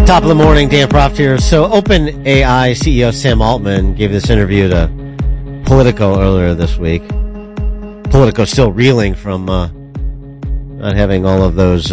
Top of the morning, Dan Proft here. So OpenAI CEO Sam Altman gave this interview to Politico earlier this week. Politico still reeling from not having all of those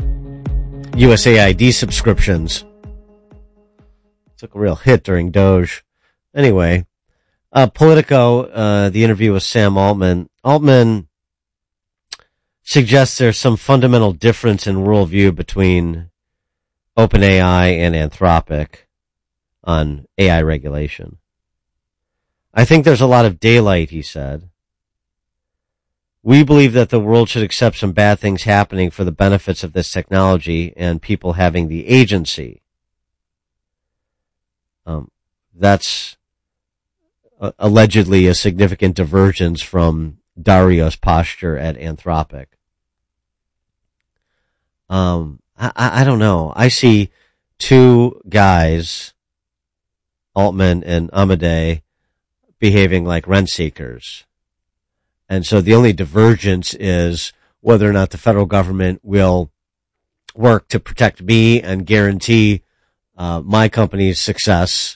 USAID subscriptions. Took a real hit during Doge. Anyway, Politico, the interview with Sam Altman. Altman suggests there's some fundamental difference in worldview between OpenAI and Anthropic on AI regulation. I think there's a lot of daylight, he said. We believe that the world should accept some bad things happening for the benefits of this technology and people having the agency. That's allegedly a significant divergence from Dario's posture at Anthropic. I don't know. I see two guys, Altman and Amadei, behaving like rent seekers. And so the only divergence is whether or not the federal government will work to protect me and guarantee my company's success,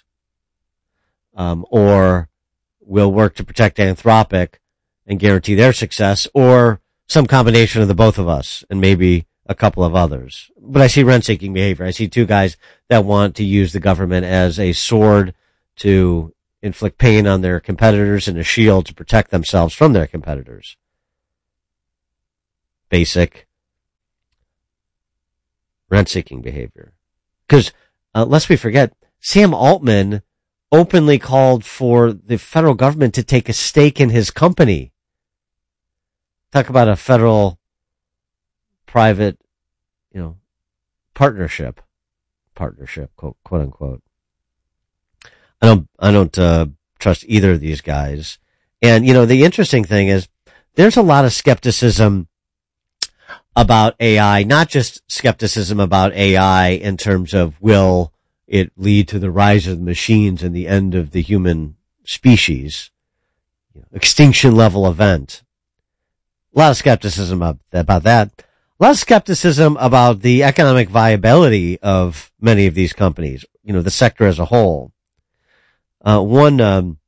or will work to protect Anthropic and guarantee their success, or some combination of the both of us and maybe a couple of others. But I see rent-seeking behavior. I see two guys that want to use the government as a sword to inflict pain on their competitors and a shield to protect themselves from their competitors. Basic rent-seeking behavior. Because, lest we forget, Sam Altman openly called for the federal government to take a stake in his company. Talk about a federal private, partnership, quote unquote. I don't trust either of these guys. And, the interesting thing is there's a lot of skepticism about AI, not just skepticism about AI in terms of will it lead to the rise of the machines and the end of the human species, extinction level event. A lot of skepticism about that. A lot of skepticism about the economic viability of many of these companies, the sector as a whole. One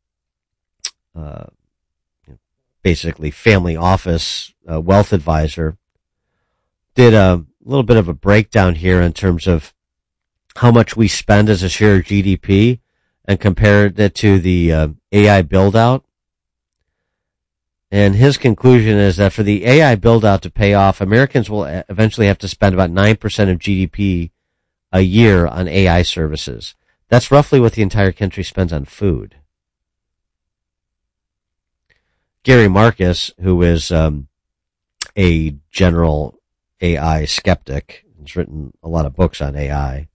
basically family office wealth advisor did a little bit of a breakdown here in terms of how much we spend as a share of GDP and compared it to the AI build-out. And his conclusion is that for the AI build-out to pay off, Americans will eventually have to spend about 9% of GDP a year on AI services. That's roughly what the entire country spends on food. Gary Marcus, who is a general AI skeptic, has written a lot of books on AI.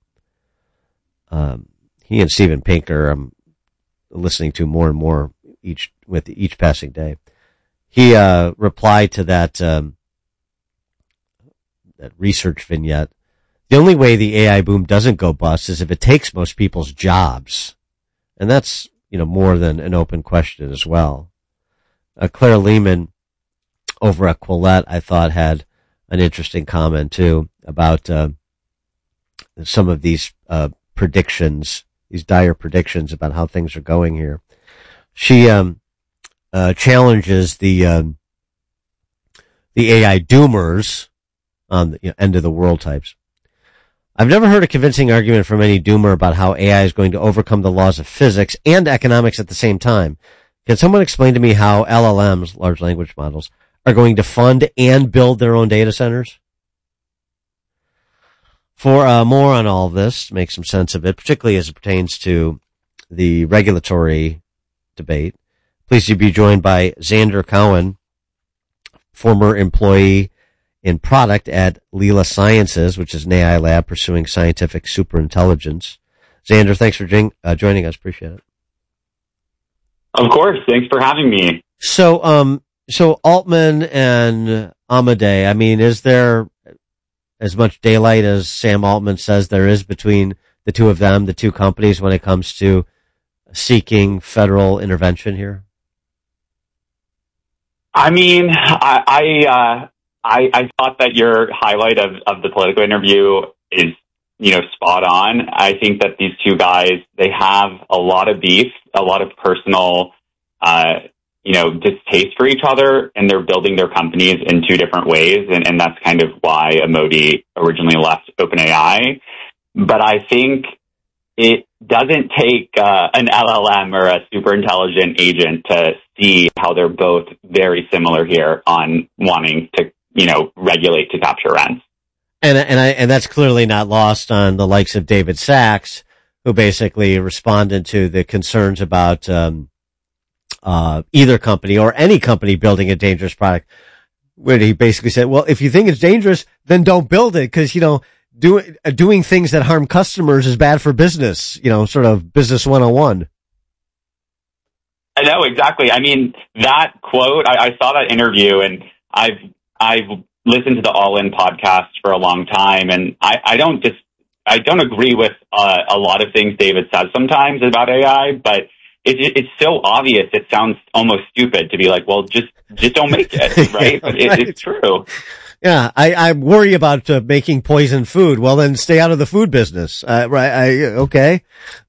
He and Steven Pinker, I'm listening to more and more with each passing day. He replied to that research vignette. The only way the AI boom doesn't go bust is if it takes most people's jobs. And that's, more than an open question as well. Claire Lehman over at Quillette, I thought, had an interesting comment too about some of these predictions, these dire predictions about how things are going here. She challenges the AI doomers on the end of the world types. I've never heard a convincing argument from any doomer about how AI is going to overcome the laws of physics and economics at the same time. Can someone explain to me how LLMs, large language models, are going to fund and build their own data centers? For more on all of this, to make some sense of it, particularly as it pertains to the regulatory debate, pleased to be joined by Xander Cowan, former employee in product at Leela Sciences, which is an AI lab pursuing scientific superintelligence. Xander, thanks for joining us. Appreciate it. Of course. Thanks for having me. So Altman and Amadei, is there as much daylight as Sam Altman says there is between the two of them, the two companies, when it comes to seeking federal intervention here? I thought that your highlight of the Politico interview is spot on. I think that these two guys, they have a lot of beef, a lot of personal, distaste for each other, and they're building their companies in two different ways. And that's kind of why Modi originally left OpenAI. But I think it doesn't take an LLM or a super intelligent agent to see how they're both very similar here on wanting to, regulate to capture rents. And that's clearly not lost on the likes of David Sachs, who basically responded to the concerns about either company or any company building a dangerous product, where he basically said, well, if you think it's dangerous, then don't build it, because, doing things that harm customers is bad for business, sort of business 101. I know, exactly. I mean, that quote, I saw that interview, and I've listened to the All In podcast for a long time, and I don't agree with a lot of things David says sometimes about AI, but it's so obvious. It sounds almost stupid to be like, well, just don't make it, right? But it's true. Yeah, I worry about making poison food. Well, then stay out of the food business. Right? Okay.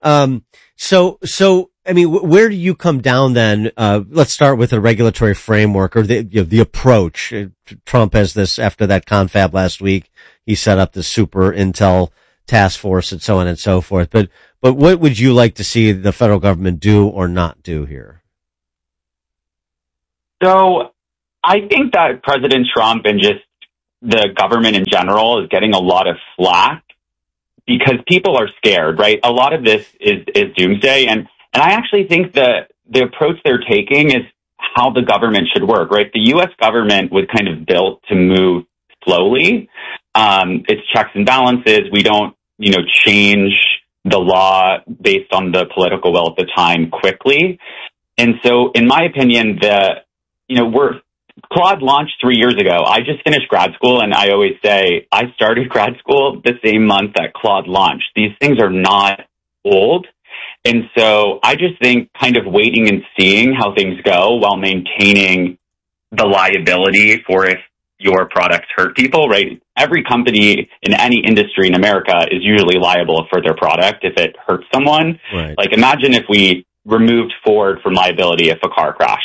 So I mean, where do you come down then? Let's start with the regulatory framework or the approach. Trump has this after that confab last week. He set up the super intel task force and so on and so forth. But what would you like to see the federal government do or not do here? So I think that President Trump and just the government in general is getting a lot of flack because people are scared, right? A lot of this is doomsday. And I actually think the approach they're taking is how the government should work, right? The U.S. government was kind of built to move slowly. It's checks and balances. We don't, change the law based on the political will at the time quickly. And so, in my opinion, Claude launched 3 years ago. I just finished grad school, and I always say I started grad school the same month that Claude launched. These things are not old. And so I just think kind of waiting and seeing how things go while maintaining the liability for if your products hurt people, right? Every company in any industry in America is usually liable for their product if it hurts someone. Right. Like, imagine if we removed Ford from liability if a car crashed.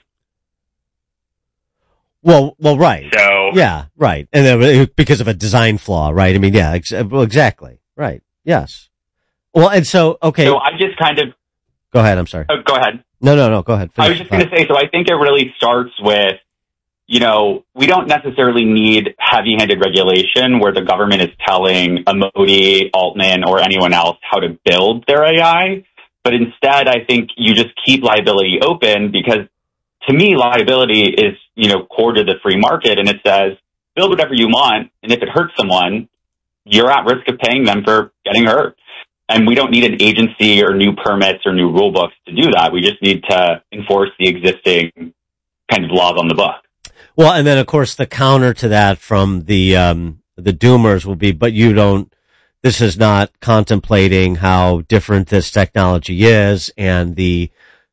Well, right. So, yeah, right. And then because of a design flaw, right? I mean, yeah, exactly. Right. Yes. Well, and so, okay. So I just kind of... Go ahead. I'm sorry. Go ahead. No. Go ahead. I was just going to say, so I think it really starts with, we don't necessarily need heavy-handed regulation where the government is telling a Modi, Altman, or anyone else how to build their AI. But instead, I think you just keep liability open because, to me, liability is, core to the free market. And it says, build whatever you want. And if it hurts someone, you're at risk of paying them for getting hurt. And we don't need an agency or new permits or new rule books to do that. We just need to enforce the existing kind of laws on the book. Well, and then of course the counter to that from the doomers will be, but this is not contemplating how different this technology is and the,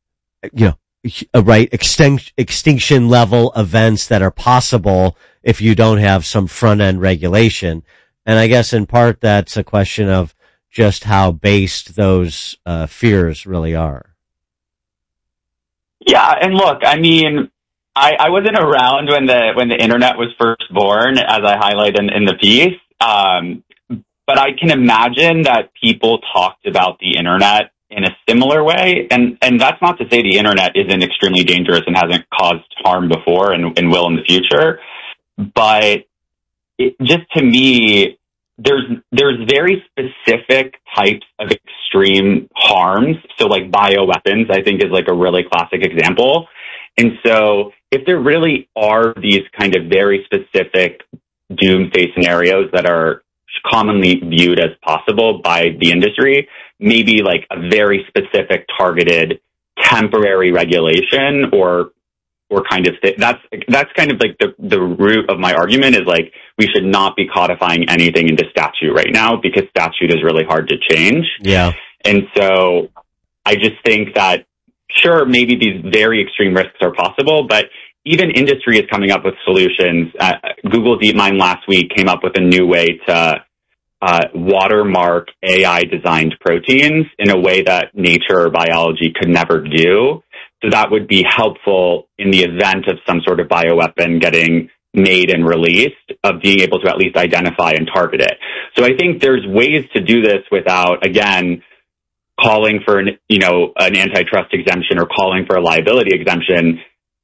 extinction level events that are possible if you don't have some front end regulation. And I guess in part that's a question of just how based those fears really are. Yeah, and look, I mean, I wasn't around when the internet was first born, as I highlight in the piece. But I can imagine that people talked about the internet in a similar way, and that's not to say the internet isn't extremely dangerous and hasn't caused harm before and will in the future. But just to me, there's very specific types of extreme harms. So like bioweapons, I think is like a really classic example. And so if there really are these kind of very specific doomsday scenarios that are commonly viewed as possible by the industry, maybe like a very specific targeted temporary regulation or kind of that's kind of like the root of my argument is like we should not be codifying anything into statute right now because statute is really hard to change. Yeah. And so I just think that sure, maybe these very extreme risks are possible, but even industry is coming up with solutions. Google DeepMind last week came up with a new way to watermark AI designed proteins in a way that nature or biology could never do. So that would be helpful in the event of some sort of bioweapon getting made and released, of being able to at least identify and target it. So I think there's ways to do this without, again, calling for an antitrust exemption or calling for a liability exemption.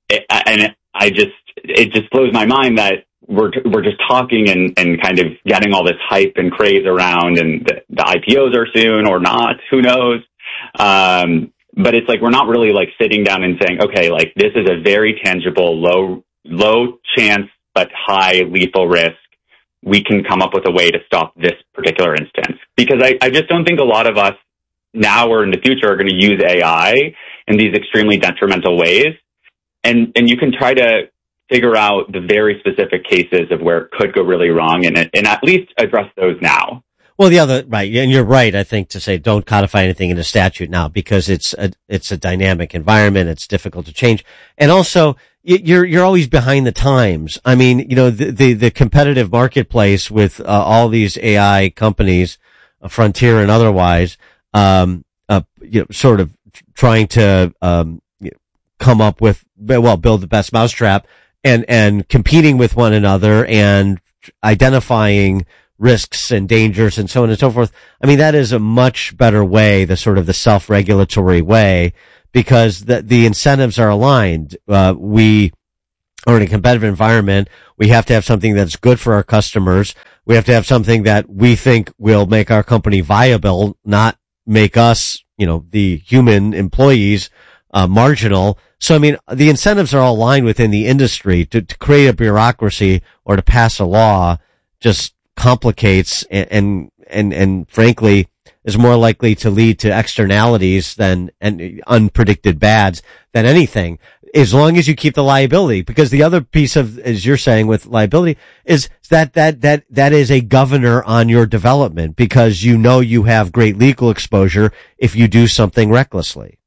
It just blows my mind that we're just talking and kind of getting all this hype and craze around, and the IPOs are soon or not, who knows? But it's like, we're not really like sitting down and saying, okay, like this is a very tangible, low chance, but high lethal risk. We can come up with a way to stop this particular instance. Because I just don't think a lot of us now or in the future are going to use AI in these extremely detrimental ways. And you can try to figure out the very specific cases of where it could go really wrong and at least address those now. Well, right, and you're right, I think, to say don't codify anything in a statute now, because it's a dynamic environment. It's difficult to change. And also, you're always behind the times. I mean, the competitive marketplace with all these AI companies, Frontier and otherwise, sort of trying to come up with, build the best mousetrap and competing with one another and identifying risks and dangers and so on and so forth. I mean, that is a much better way, the sort of the self-regulatory way, because the incentives are aligned. We are in a competitive environment. We have to have something that's good for our customers. We have to have something that we think will make our company viable, not make us, the human employees, marginal. So, I mean, the incentives are all aligned within the industry. To create a bureaucracy or to pass a law just complicates and frankly is more likely to lead to externalities and unpredicted bads than anything, as long as you keep the liability. Because the other piece of, as you're saying with liability, is that is a governor on your development, because you have great legal exposure if you do something recklessly.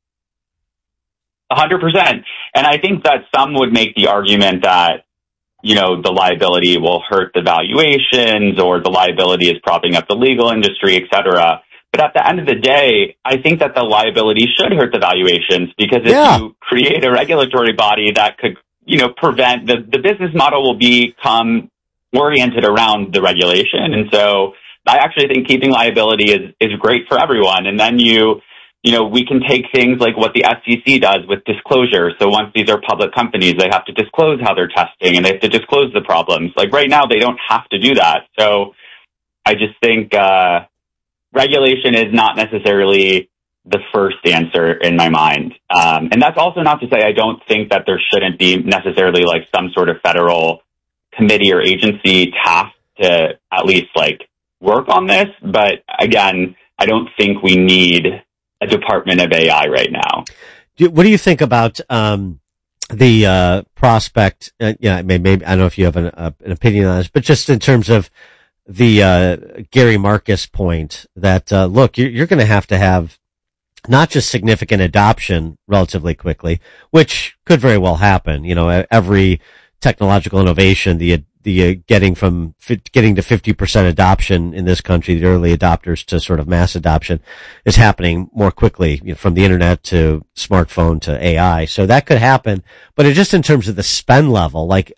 100%. And I think that some would make the argument that, the liability will hurt the valuations, or the liability is propping up the legal industry, et cetera. But at the end of the day, I think that the liability should hurt the valuations, because if you create a regulatory body that could, prevent the business model will become oriented around the regulation. And so I actually think keeping liability is great for everyone. And then we can take things like what the SEC does with disclosure. So once these are public companies, they have to disclose how they're testing and they have to disclose the problems. Like right now, they don't have to do that. So I just think regulation is not necessarily the first answer in my mind. And that's also not to say I don't think that there shouldn't be necessarily like some sort of federal committee or agency tasked to at least like work on this. But again, I don't think we need a department of AI right now. What do you think about the prospect? Maybe I don't know if you have an opinion on this, but just in terms of the Gary Marcus point that look, you're going to have not just significant adoption relatively quickly, which could very well happen. Every technological innovation, the getting to 50% adoption in this country, the early adopters to sort of mass adoption, is happening more quickly, from the internet to smartphone to AI. So that could happen, but just in terms of the spend level, like,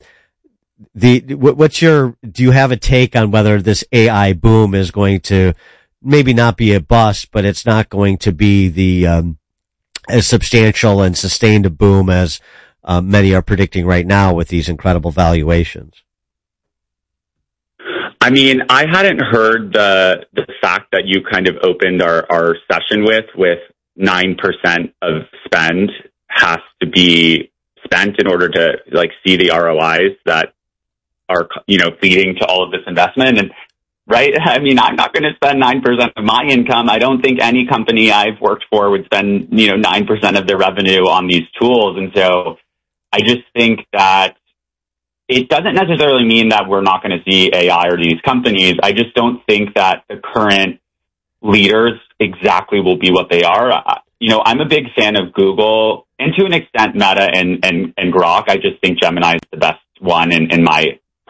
do you have a take on whether this AI boom is going to maybe not be a bust, but it's not going to be as substantial and sustained a boom as many are predicting right now with these incredible valuations? I mean, I hadn't heard the fact that you kind of opened our session with 9% of spend has to be spent in order to like see the ROIs that are, leading to all of this investment. And right, I mean, I'm not going to spend 9% of my income. I don't think any company I've worked for would spend, 9% of their revenue on these tools. And so I just think that it doesn't necessarily mean that we're not going to see AI or these companies. I just don't think that the current leaders exactly will be what they are. I'm a big fan of Google and to an extent Meta and Grok. I just think Gemini is the best one in my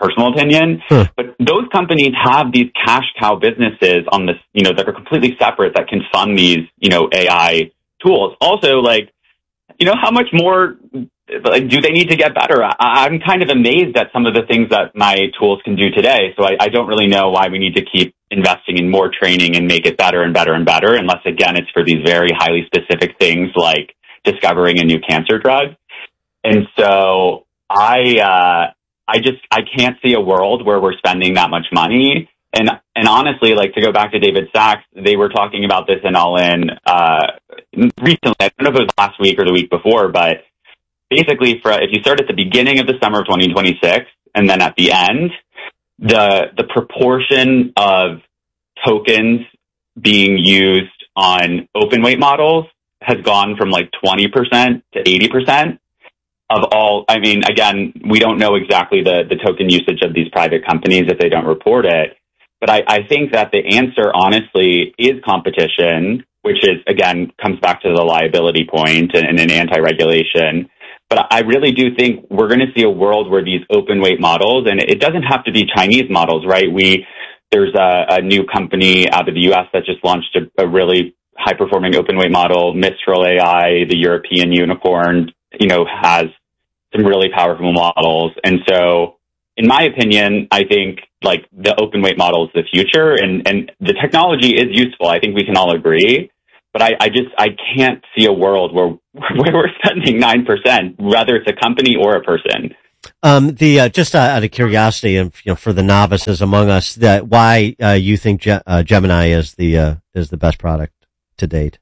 personal opinion. But those companies have these cash cow businesses on this, that are completely separate that can fund these, AI tools. Also, like, how much more do they need to get better? I'm kind of amazed at some of the things that my tools can do today. So I don't really know why we need to keep investing in more training and make it better and better and better, unless, again, it's for these very highly specific things like discovering a new cancer drug. And so I can't see a world where we're spending that much money. And honestly, like, to go back to David Sacks, they were talking about this in All In recently. I don't know if it was last week or the week before, but basically, if you start at the beginning of the summer of 2026 and then at the end, the proportion of tokens being used on open weight models has gone from like 20% to 80% of all. I mean, again, we don't know exactly the token usage of these private companies if they don't report it. But I think that the answer, honestly, is competition, which is, again, comes back to the liability point and an anti-regulation. But I really do think we're going to see a world where these open weight models, and it doesn't have to be Chinese models, right? There's a new company out of the US that just launched a really high performing open weight model. Mistral AI, the European unicorn, has some really powerful models. And so, in my opinion, I think like the open weight model is the future, and the technology is useful. I think we can all agree. But I can't see a world where we're spending 9%, whether it's a company or a person. Just out of curiosity, and for the novices among us, that why you think Gemini is the best product to date?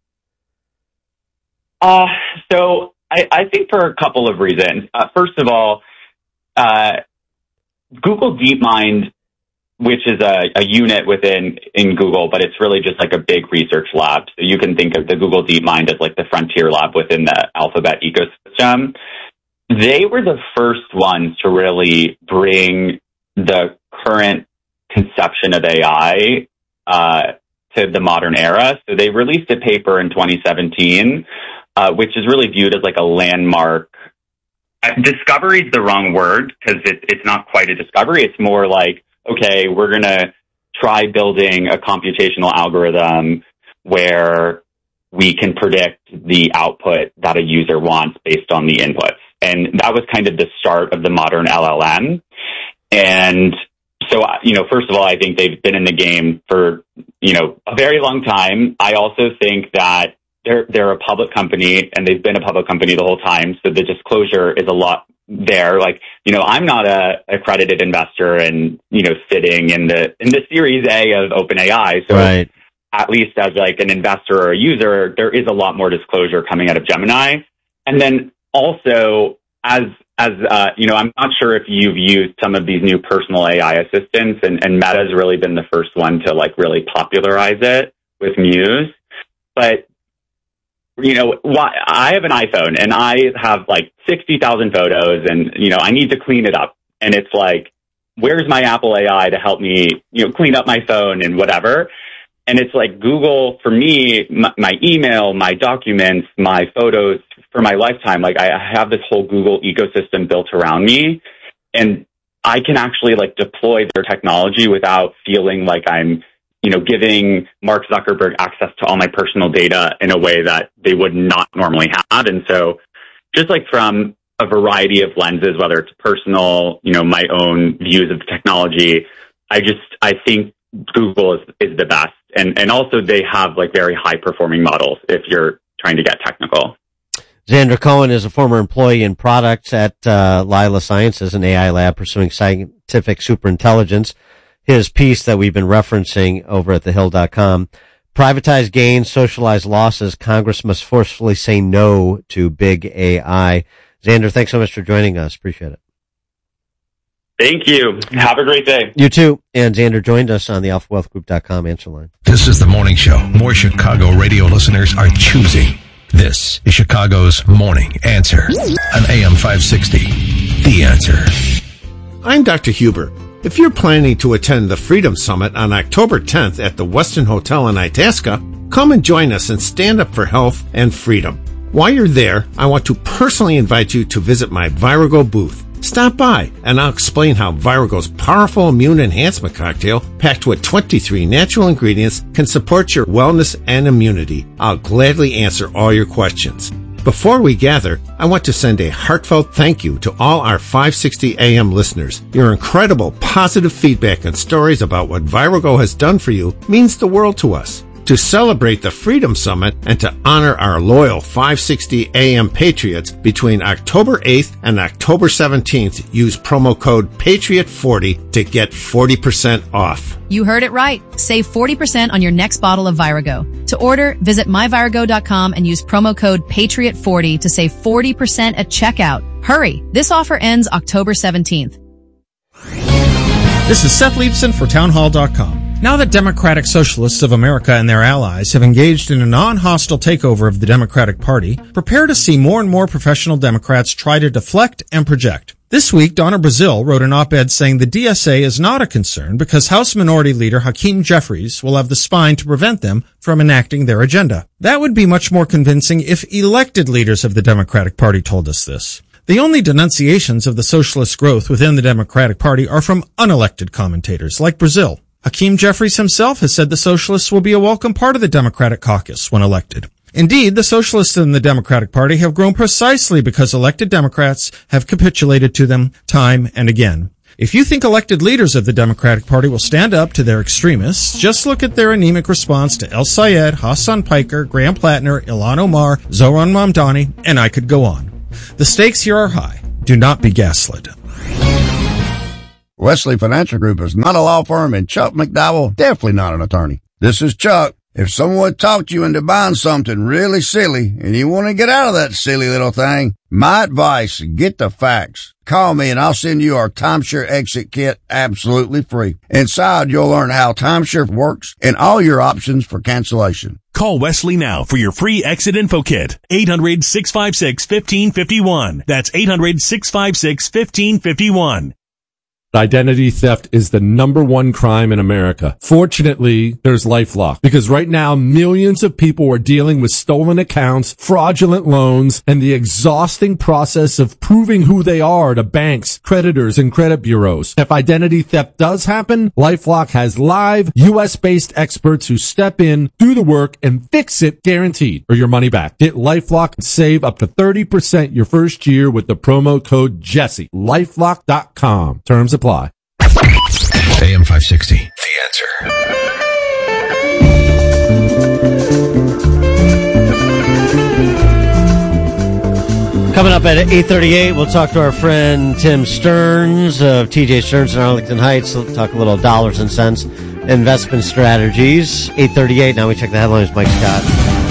So I think for a couple of reasons. First of all, Google DeepMind, which is a unit in Google, but it's really just like a big research lab. So you can think of the Google DeepMind as like the frontier lab within the Alphabet ecosystem. They were the first ones to really bring the current conception of AI to the modern era. So they released a paper in 2017, which is really viewed as like a landmark. Discovery is the wrong word because it's not quite a discovery. It's more like, okay, we're going to try building a computational algorithm where we can predict the output that a user wants based on the inputs. And that was kind of the start of the modern LLM. And so, first of all, I think they've been in the game for, a very long time. I also think that they're a public company, and they've been a public company the whole time. So the disclosure is a lot there. Like, I'm not a accredited investor and, sitting in the Series A of OpenAI. So right. At least as like an investor or a user, there is a lot more disclosure coming out of Gemini. And then also as I'm not sure if you've used some of these new personal AI assistants, and Meta has really been the first one to like really popularize it with Muse. But I have an iPhone and I have like 60,000 photos, and, I need to clean it up. And it's like, where's my Apple AI to help me, clean up my phone and whatever? And it's like Google, for me, my email, my documents, my photos for my lifetime, like I have this whole Google ecosystem built around me, and I can actually like deploy their technology without feeling like I'm giving Mark Zuckerberg access to all my personal data in a way that they would not normally have. And so just like from a variety of lenses, whether it's personal, my own views of the technology, I think Google is the best. And also they have like very high performing models if you're trying to get technical. Xander Cohen is a former employee in products at Lila Sciences, an AI lab pursuing scientific superintelligence. His piece that we've been referencing over at thehill.com, privatized gains, socialized losses, Congress must forcefully say no to big AI. Xander, thanks so much for joining us. Appreciate it. Thank you. Have a great day. You too. And Xander joined us on the alphawealthgroup.com answer line. This is the morning show more Chicago radio listeners are choosing. This is Chicago's Morning Answer on AM 560. The Answer. I'm Dr. Huber. If you're planning to attend the Freedom Summit on October 10th at the Westin Hotel in Itasca, come and join us and stand up for health and freedom. While you're there, I want to personally invite you to visit my Virago booth. Stop by and I'll explain how Virago's powerful immune enhancement cocktail, packed with 23 natural ingredients, can support your wellness and immunity. I'll gladly answer all your questions. Before we gather, I want to send a heartfelt thank you to all our 560 AM listeners. Your incredible positive feedback and stories about what Virago has done for you means the world to us. To celebrate the Freedom Summit and to honor our loyal 560 AM Patriots, between October 8th and October 17th, use promo code PATRIOT40 to get 40% off. You heard it right. Save 40% on your next bottle of Virago. To order, visit myvirago.com and use promo code PATRIOT40 to save 40% at checkout. Hurry! This offer ends October 17th. This is Seth Leibson for townhall.com. Now that Democratic Socialists of America and their allies have engaged in a non-hostile takeover of the Democratic Party, prepare to see more and more professional Democrats try to deflect and project. This week, Donna Brazile wrote an op-ed saying the DSA is not a concern because House Minority Leader Hakeem Jeffries will have the spine to prevent them from enacting their agenda. That would be much more convincing if elected leaders of the Democratic Party told us this. The only denunciations of the socialist growth within the Democratic Party are from unelected commentators like Brazile. Hakeem Jeffries himself has said the socialists will be a welcome part of the Democratic caucus when elected. Indeed, the socialists in the Democratic Party have grown precisely because elected Democrats have capitulated to them time and again. If you think elected leaders of the Democratic Party will stand up to their extremists, just look at their anemic response to El Sayed, Hassan Piker, Graham Plattner, Ilhan Omar, Zohran Mamdani, and I could go on. The stakes here are high. Do not be gaslit. Wesley Financial Group is not a law firm, and Chuck McDowell definitely not an attorney. This is Chuck. If someone talked you into buying something really silly and you want to get out of that silly little thing, my advice, get the facts. Call me and I'll send you our timeshare exit kit absolutely free. Inside, you'll learn how timeshare works and all your options for cancellation. Call Wesley now for your free exit info kit. 800-656-1551. That's 800-656-1551. Identity theft is the number one crime in America. Fortunately, there's LifeLock, because right now millions of people are dealing with stolen accounts, fraudulent loans, and the exhausting process of proving who they are to banks, creditors, and credit bureaus. If identity theft does happen, LifeLock has live US-based experts who step in, do the work, and fix it guaranteed, or your money back. Get LifeLock and save up to 30% your first year with the promo code Jesse. LifeLock.com. Terms apply. AM 560, The Answer. Coming up at 8:38, we'll talk to our friend Tim Stearns of TJ Stearns in Arlington Heights. We'll talk a little dollars and cents investment strategies. 8:38, now we check the headlines. Mike Scott.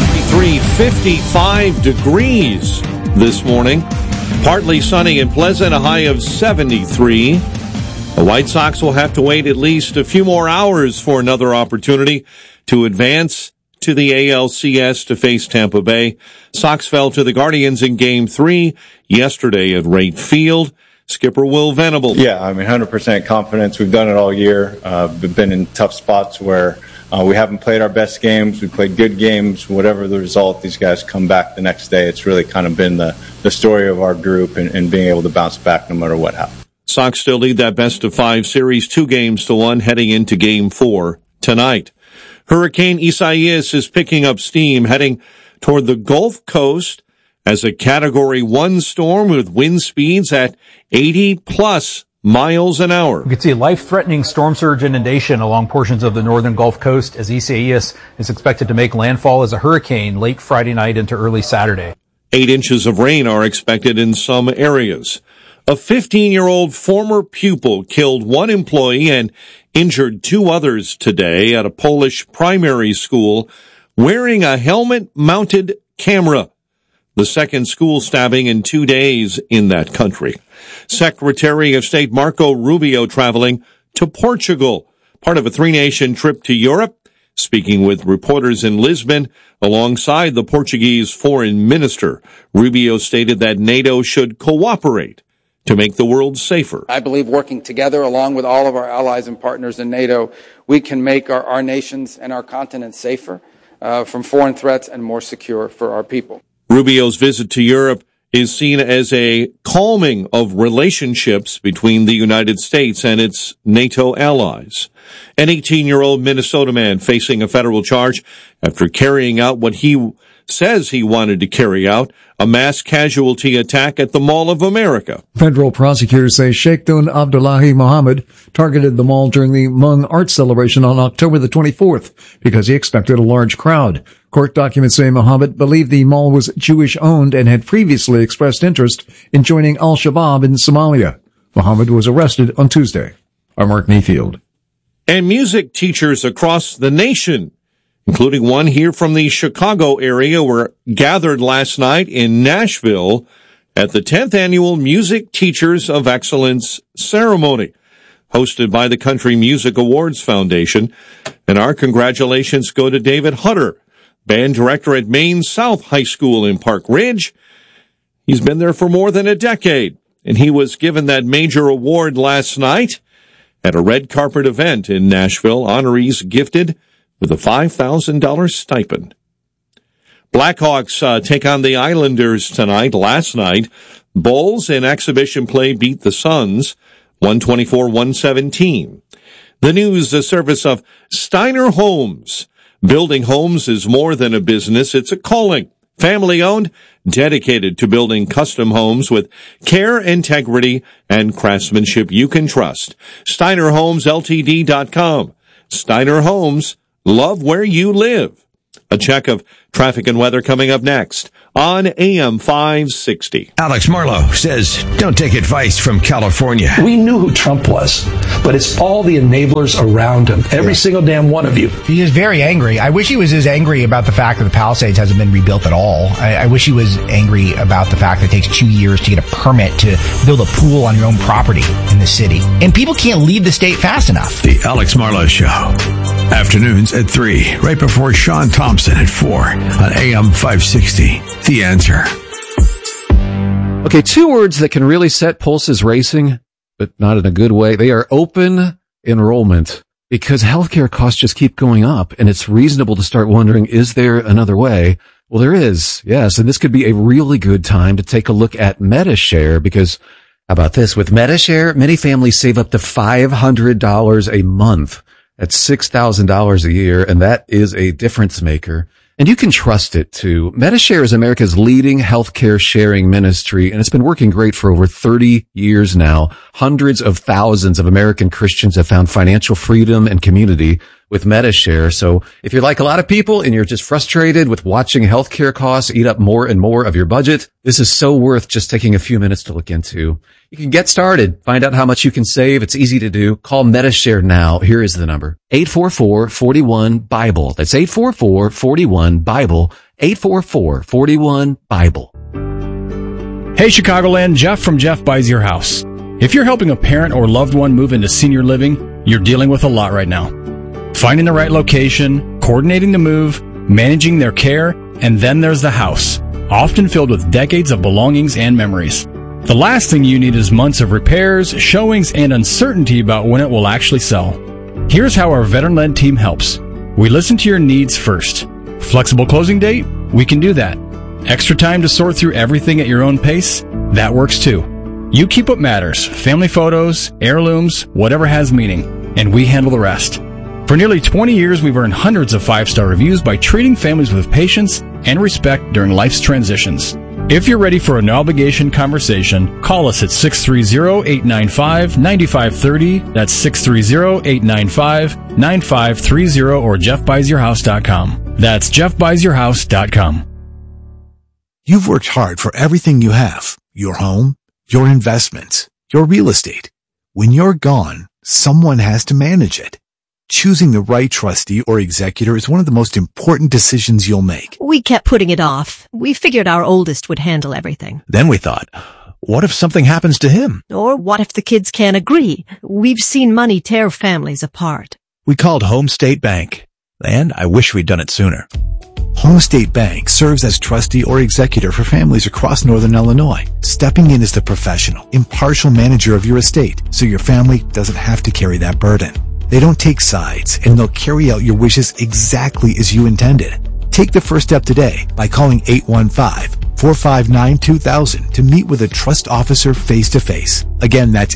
55 degrees this morning. Partly sunny and pleasant, a high of 73. The White Sox will have to wait at least a few more hours for another opportunity to advance to the ALCS to face Tampa Bay. Sox fell to the Guardians in Game 3 yesterday at Wright Field. Skipper Will Venable. Yeah, 100% confidence. We've done it all year. We've been in tough spots where we haven't played our best games. We played good games. Whatever the result, these guys come back the next day. It's really kind of been the story of our group and being able to bounce back no matter what happens. Sox still lead that best-of-5 series 2-1 heading into Game 4 tonight. Hurricane Isaias is picking up steam, heading toward the Gulf Coast as a Category 1 storm with wind speeds at 80-plus miles an hour. You can see life-threatening storm surge inundation along portions of the northern Gulf Coast as Isaias is expected to make landfall as a hurricane late Friday night into early Saturday. 8 inches of rain are expected in some areas. A 15-year-old former pupil killed one employee and injured 2 others today at a Polish primary school wearing a helmet-mounted camera. The second school stabbing in 2 days in that country. Secretary of State Marco Rubio traveling to Portugal, part of a 3-nation trip to Europe, speaking with reporters in Lisbon alongside the Portuguese foreign minister. Rubio stated that NATO should cooperate to make the world safer. I believe working together along with all of our allies and partners in NATO, we can make our nations and our continent safer from foreign threats and more secure for our people. Rubio's visit to Europe is seen as a calming of relationships between the United States and its NATO allies. An 18-year-old Minnesota man facing a federal charge after carrying out what he says he wanted to carry out, a mass casualty attack at the Mall of America. Federal prosecutors say Sheikhdun Abdullahi Mohammed targeted the mall during the Hmong art celebration on October the 24th because he expected a large crowd. Court documents say Mohammed believed the mall was Jewish-owned and had previously expressed interest in joining al-Shabaab in Somalia. Mohammed was arrested on Tuesday. I'm Mark Mayfield. And music teachers across the nation, including one here from the Chicago area, were gathered last night in Nashville at the 10th Annual Music Teachers of Excellence ceremony, hosted by the Country Music Awards Foundation. And our congratulations go to David Hutter, band director at Maine South High School in Park Ridge. He's been there for more than a decade, and he was given that major award last night at a red carpet event in Nashville. Honorees gifted with a $5,000 stipend. Blackhawks take on the Islanders tonight. Last night, Bulls in exhibition play beat the Suns 124-117. The news, the service of Steiner Homes. Building homes is more than a business, it's a calling. Family-owned, dedicated to building custom homes with care, integrity, and craftsmanship you can trust. SteinerHomesLTD.com. Steiner Homes, love where you live. A check of traffic and weather coming up next on AM 560. Alex Marlowe says, don't take advice from California. We knew who Trump was, but it's all the enablers around him. Every single damn one of you. He is very angry. I wish he was as angry about the fact that the Palisades hasn't been rebuilt at all. I wish he was angry about the fact that it takes 2 years to get a permit to build a pool on your own property in the city. And people can't leave the state fast enough. The Alex Marlowe Show. Afternoons at 3, right before Sean Thompson at 4 on AM 560. The Answer. Okay, 2 words that can really set pulses racing, but not in a good way. They are open enrollment, because healthcare costs just keep going up, and it's reasonable to start wondering, is there another way? Well, there is, yes, and this could be a really good time to take a look at Medi-Share, because how about this? With Medi-Share, many families save up to $500 a month. That's $6,000 a year, and that is a difference maker. And you can trust it too. Medi-Share is America's leading healthcare sharing ministry, and it's been working great for over 30 years now. Hundreds of thousands of American Christians have found financial freedom and community with Medi-Share. So if you're like a lot of people and you're just frustrated with watching healthcare costs eat up more and more of your budget, this is so worth just taking a few minutes to look into. You can get started. Find out how much you can save. It's easy to do. Call Medi-Share now. Here is the number. 844-41-BIBLE. That's 844-41-BIBLE. 844-41-BIBLE. Hey, Chicagoland, Jeff from Jeff Buys Your House. If you're helping a parent or loved one move into senior living, you're dealing with a lot right now. Finding the right location, coordinating the move, managing their care, and then there's the house, often filled with decades of belongings and memories. The last thing you need is months of repairs, showings, and uncertainty about when it will actually sell. Here's how our veteran-led team helps. We listen to your needs first. Flexible closing date? We can do that. Extra time to sort through everything at your own pace? That works too. You keep what matters, family photos, heirlooms, whatever has meaning, and we handle the rest. For nearly 20 years, we've earned hundreds of 5-star reviews by treating families with patience and respect during life's transitions. If you're ready for a no-obligation conversation, call us at 630-895-9530. That's 630-895-9530 or jeffbuysyourhouse.com. That's jeffbuysyourhouse.com. You've worked hard for everything you have. Your home, your investments, your real estate. When you're gone, someone has to manage it. Choosing the right trustee or executor is one of the most important decisions you'll make. We kept putting it off. We figured our oldest would handle everything. Then we thought, what if something happens to him? Or what if the kids can't agree? We've seen money tear families apart. We called Home State Bank, and I wish we'd done it sooner. Home State Bank serves as trustee or executor for families across Northern Illinois, stepping in as the professional, impartial manager of your estate so your family doesn't have to carry that burden. They don't take sides, and they'll carry out your wishes exactly as you intended. Take the first step today by calling 815 815-459-2000 to meet with a trust officer face-to-face. Again, that's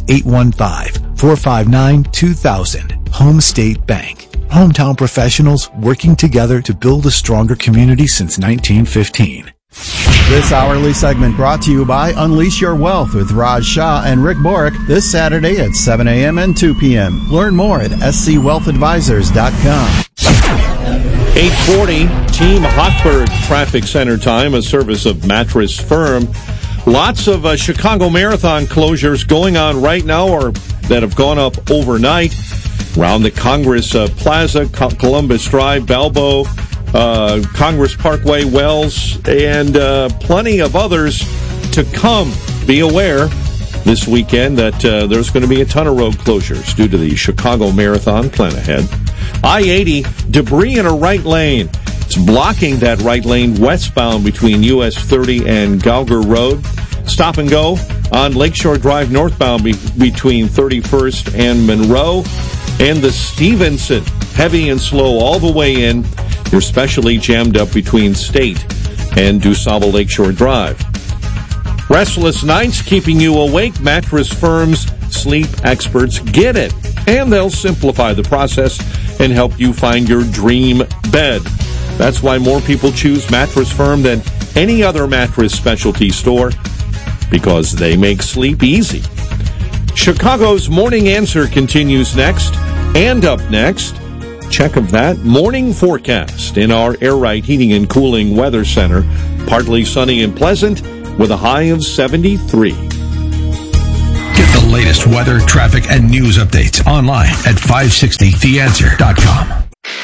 815-459-2000. Home State Bank. Hometown professionals working together to build a stronger community since 1915. This hourly segment brought to you by Unleash Your Wealth with Raj Shah and Rick Borick this Saturday at 7 a.m. and 2 p.m. Learn more at scwealthadvisors.com. 8:40, Team Hochberg Traffic Center time, a service of Mattress Firm. Lots of Chicago Marathon closures going on right now or that have gone up overnight. Around the Congress Plaza, Columbus Drive, Balboa, Congress Parkway, Wells, and plenty of others to come. Be aware this weekend that there's going to be a ton of road closures due to the Chicago Marathon. Plan ahead. I-80, debris in a right lane. It's blocking that right lane westbound between US 30 and Gauger Road. Stop and go on Lakeshore Drive northbound between 31st and Monroe. And the Stevenson, heavy and slow all the way in. You're especially jammed up between State and DuSable Lakeshore Drive. Restless nights keeping you awake. Mattress Firm's sleep experts get it. And they'll simplify the process and help you find your dream bed. That's why more people choose Mattress Firm than any other mattress specialty store, because they make sleep easy. Chicago's Morning Answer continues next. And up next, check of that morning forecast in our Air Right Heating and Cooling Weather Center. Partly sunny and pleasant with a high of 73. Get the latest weather, traffic, and news updates online at 560theanswer.com.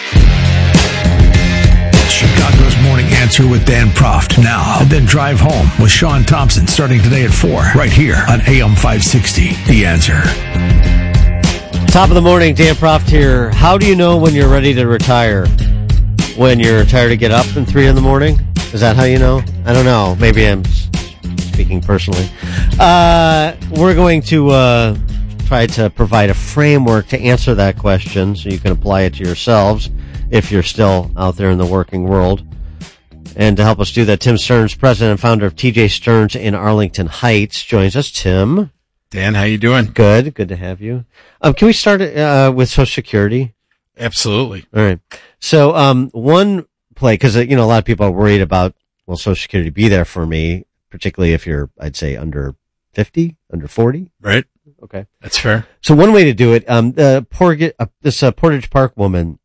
Chicago's Morning Answer with Dan Proft now, and then drive home with Sean Thompson starting today at 4, right here on AM 560, The Answer. Top of the morning, Dan Proft here. How do you know when you're ready to retire? When you're tired to get up in 3 in the morning? Is that how you know? I don't know. Maybe I'm speaking personally. We're going to try to provide a framework to answer that question so you can apply it to yourselves if you're still out there in the working world. And to help us do that, Tim Stearns, president and founder of TJ Stearns in Arlington Heights, joins us. Tim. Dan, how you doing? Good. Good to have you. Can we start with Social Security? Absolutely. All right. So, one play, because, a lot of people are worried about, will Social Security be there for me, particularly if you're, I'd say, under 50, under 40? Right. Okay. That's fair. So one way to do it, this Portage Park woman,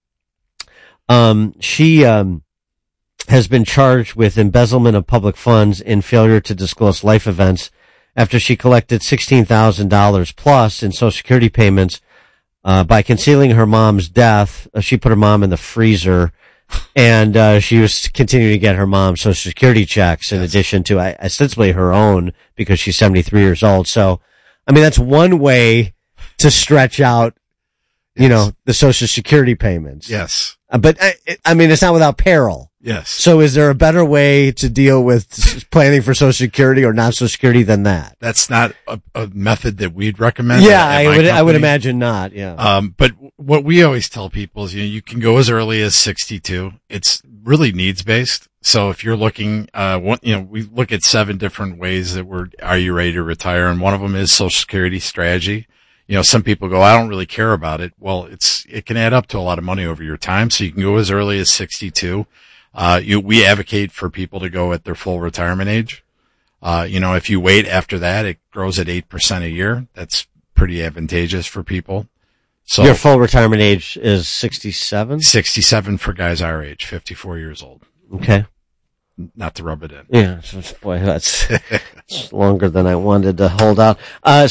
she has been charged with embezzlement of public funds and failure to disclose life events after she collected $16,000 plus in Social Security payments by concealing her mom's death. She put her mom in the freezer, and she was continuing to get her mom's Social Security checks in addition to ostensibly her own, because she's 73 years old. So, I mean, that's one way to stretch out, the Social Security payments. Yes. But I mean, it's not without peril. Yes. So is there a better way to deal with planning for Social Security or not Social Security than that? That's not a method that we'd recommend. Yeah, I would imagine not. Yeah. But what we always tell people is, you can go as early as 62. It's really needs based. So if you're looking, we look at 7 different ways that are you ready to retire? And one of them is Social Security strategy. Some people go, I don't really care about it. Well, it can add up to a lot of money over your time. So you can go as early as 62. We advocate for people to go at their full retirement age. If you wait after that, it grows at 8% a year. That's pretty advantageous for people. So your full retirement age is 67? 67 for guys our age, 54 years old. Okay. Not to rub it in. Yeah. Boy, that's longer than I wanted to hold out. But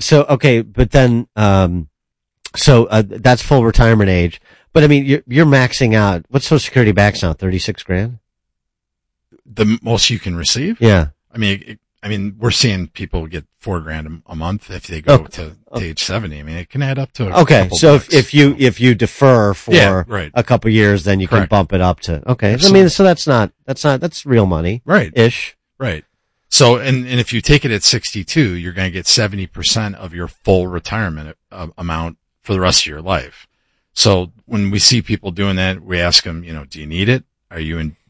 then, that's full retirement age. But I mean, you're maxing out. What's Social Security max now? 36 grand? The most you can receive? Yeah. I mean, we're seeing people get $4,000 a month if they go to age 70. I mean, it can add up to if you defer for a couple years, then you can bump it up to, Absolutely. I mean, so that's real money. Right. Ish. Right. So, and if you take it at 62, you're going to get 70% of your full retirement amount for the rest of your life. So when we see people doing that, we ask them, do you need it? Are you in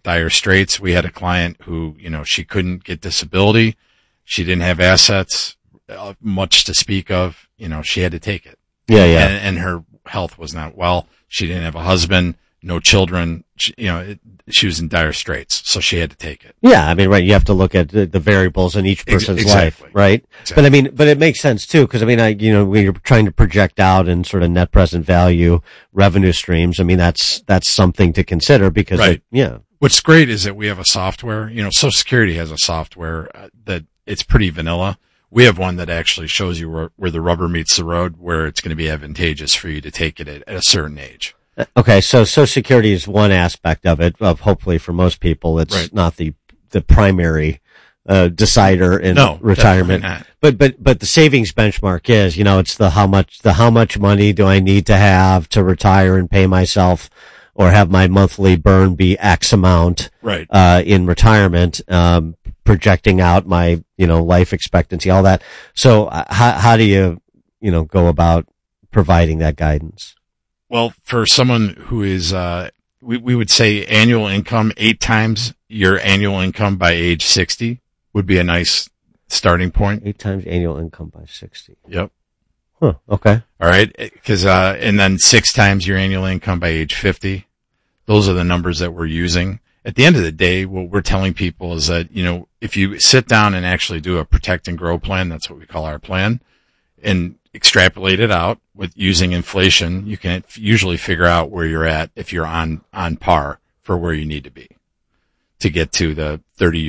dire straits. We had a client who, she couldn't get disability. She didn't have assets, much to speak of. She had to take it. Yeah. And her health was not well. She didn't have a husband, no children. She was in dire straits, so she had to take it. Yeah, I mean, right. You have to look at the variables in each person's Exactly. life, right? Exactly. But it makes sense too, because when you're trying to project out and sort of net present value revenue streams, I mean, that's something to consider because, right. Yeah. What's great is that we have a software. Social Security has a software that it's pretty vanilla. We have one that actually shows you where the rubber meets the road, where it's going to be advantageous for you to take it at a certain age. Okay, so Social Security is one aspect of it. Hopefully, for most people, it's not the primary decider in retirement. But the savings benchmark is, it's the how much money do I need to have to retire and pay myself, or have my monthly burn be X amount in retirement, projecting out my life expectancy, all that. So how do you go about providing that guidance? Well, for someone who is, we would say annual income 8 times your annual income by age 60 would be a nice starting point. 8 times annual income by 60. Yep. Huh. Okay. All right. And then 6 times your annual income by age 50. Those are the numbers that we're using. At the end of the day, what we're telling people is that, if you sit down and actually do a protect and grow plan, that's what we call our plan, and extrapolate it out with using inflation, you can usually figure out where you're at if you're on par for where you need to be to get to the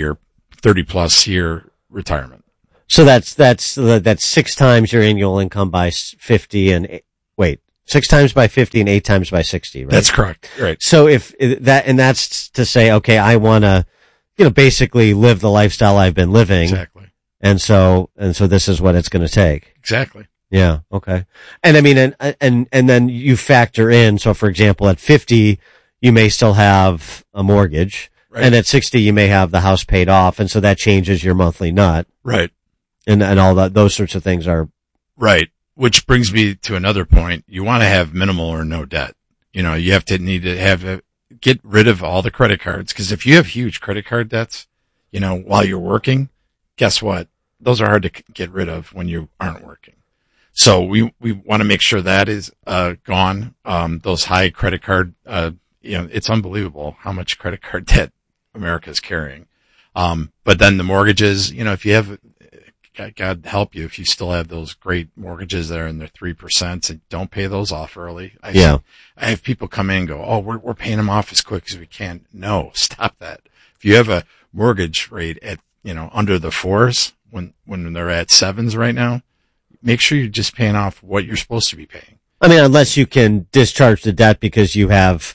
30 plus year retirement. So that's 6 times your annual income by 50 and 6 times by 50 and 8 times by 60, right? That's correct. Right. So that's to say, okay, I want to, basically live the lifestyle I've been living. Exactly. And so this is what it's going to take. Exactly. Yeah. Okay. And I mean, and then you factor in, so for example, at 50, you may still have a mortgage. Right. And at 60, you may have the house paid off. And so that changes your monthly nut. Right. And all that, those sorts of things are. Right. Which brings me to another point. You want to have minimal or no debt. You need to get rid of all the credit cards. Cause if you have huge credit card debts, while you're working, guess what? Those are hard to get rid of when you aren't working. So we want to make sure that is, gone. Those high credit card, it's unbelievable how much credit card debt America is carrying. But then the mortgages, if you have, God help you, if you still have those great mortgages there and they're 3%, and don't pay those off early. I have people come in and go, oh, we're paying them off as quick as we can. No, stop that. If you have a mortgage rate at, under the 4s, when they're at 7s right now, make sure you're just paying off what you're supposed to be paying. I mean, unless you can discharge the debt because you have,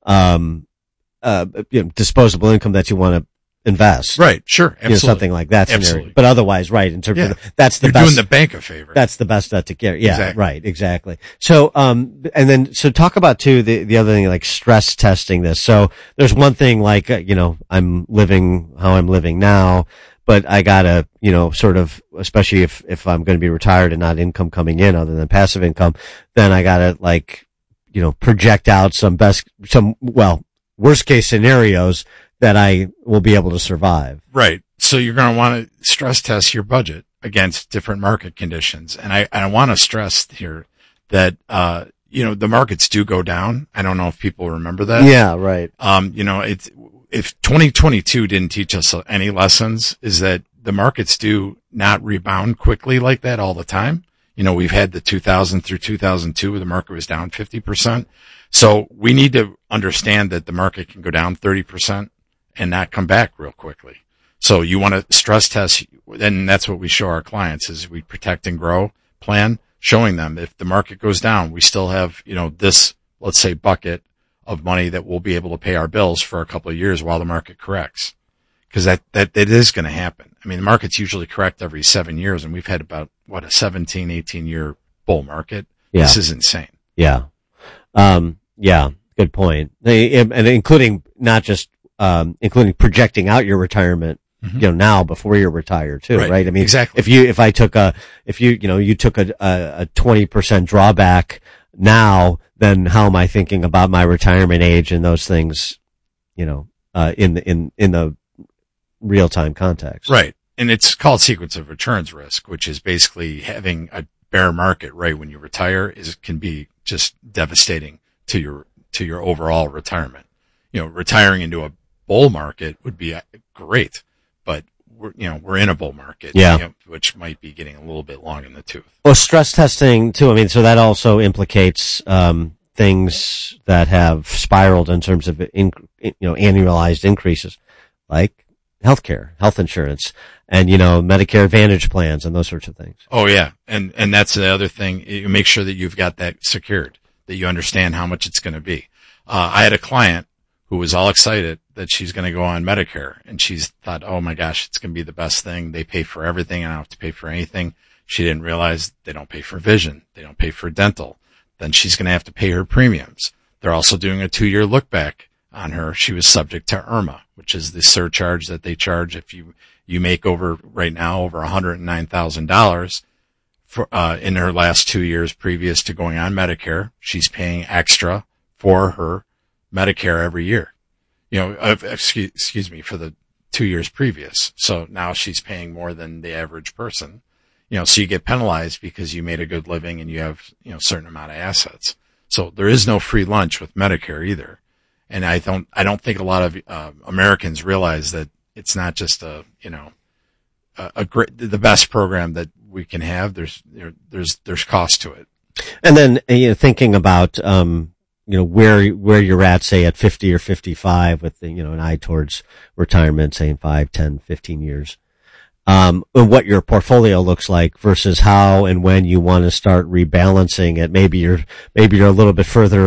disposable income that you want to invest. Right. Sure. Absolutely. Something like that scenario. Absolutely. But otherwise, right. In terms of that's the you're best. Doing the bank a favor. That's the best debt to carry. Yeah. Exactly. Right. Exactly. So, so talk about too, the other thing, like stress testing this. So there's one thing like, I'm living how I'm living now, but I gotta, sort of, especially if I'm going to be retired and not income coming in other than passive income, then I gotta project out worst case scenarios that I will be able to survive. Right. So you're going to want to stress test your budget against different market conditions. And I want to stress here that, the markets do go down. I don't know if people remember that. Yeah, right. If 2022 didn't teach us any lessons, is that the markets do not rebound quickly like that all the time. We've had the 2000 through 2002 where the market was down 50%. So we need to understand that the market can go down 30% and not come back real quickly. So you want to stress test, and that's what we show our clients is we protect and grow plan, showing them if the market goes down, we still have, this, let's say, bucket of money that we'll be able to pay our bills for a couple of years while the market corrects. Cause that is going to happen. I mean, the markets usually correct every 7 years, and we've had about, a 17, 18 year bull market. Yeah. This is insane. Yeah. Good point. And including not just, including projecting out your retirement, now before you're retired too, right? I mean, exactly. If you took a 20% drawback now, then how am I thinking about my retirement age and those things, in the real time context. Right. And it's called sequence of returns risk, which is basically having a bear market right when you retire can be just devastating to your overall retirement. Retiring into a bull market would be great, but we're in a bull market, which might be getting a little bit long in the tooth. Well, stress testing too. I mean, so that also implicates, things that have spiraled in terms of, annualized increases, like healthcare, health insurance, and, Medicare Advantage plans and those sorts of things. Oh yeah. And that's the other thing. You make sure that you've got that secured, that you understand how much it's going to be. I had a client who was all excited that she's going to go on Medicare, and she's thought, oh my gosh, it's going to be the best thing. They pay for everything. I don't have to pay for anything. She didn't realize they don't pay for vision. They don't pay for dental. Then she's going to have to pay her premiums. They're also doing a 2-year look back on her. She was subject to IRMA, which is the surcharge that they charge if you make over $109,000 for, in her last 2 years previous to going on Medicare. She's paying extra for her Medicare every year, excuse me, for the 2 years previous. So now she's paying more than the average person, so you get penalized because you made a good living and you have, a certain amount of assets. So there is no free lunch with Medicare either. And I don't think a lot of, Americans realize that it's not just the best program that we can have. There's cost to it. And then, thinking about, where you're at, say at 50 or 55 with an eye towards retirement, say in 5, 10, 15 years. And what your portfolio looks like versus how and when you want to start rebalancing it. Maybe you're a little bit further